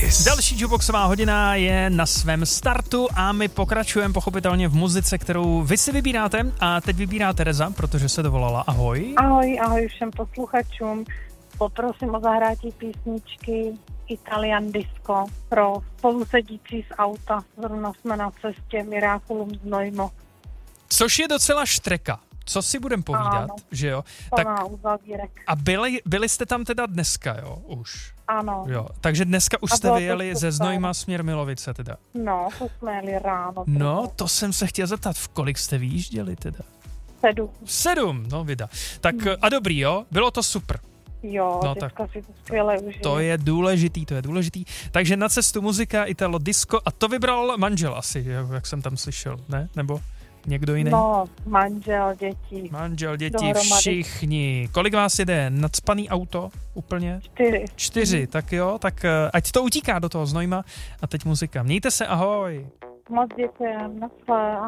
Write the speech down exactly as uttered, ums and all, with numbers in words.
Kiss. Další jukeboxová hodina je na svém startu a my pokračujeme pochopitelně v muzice, kterou vy si vybíráte a teď vybírá Tereza, protože se dovolala. Ahoj. Ahoj, ahoj všem posluchačům. Poprosím o zahrátí písničky Italian Disco pro spolusedící z auta. Zrovna jsme na cestě Miraculum Znojmo. Což je docela štreka. Co si budem povídat, ano, že jo? Tak, uzavírek. A byli, byli jste tam teda dneska, jo? Už. Ano. Jo, takže dneska už A jste bylo to vyjeli super. ze Znojma směr Milovice teda. No, to jsme jeli ráno. No, protože to jsem se chtěl zeptat, v kolik jste vyjížděli teda? Sedm. Sedm, no vida. Tak a dobrý, jo? Bylo to super. Jo, No, teďka si to skvěle užiju. To je důležitý, to je důležitý. Takže na cestu muzika, Italo disco a to vybral manžel asi, jak jsem tam slyšel, ne? Nebo někdo jiný? No, manžel, děti. Manžel, děti, dohromady. Všichni. Kolik vás jede? Nacpaný auto úplně? Čtyři. Čtyři, Mhm. tak jo, tak eh, ať to utíká do toho Znojma a teď muzika. Mějte se, ahoj. Moc děkujem, naschle.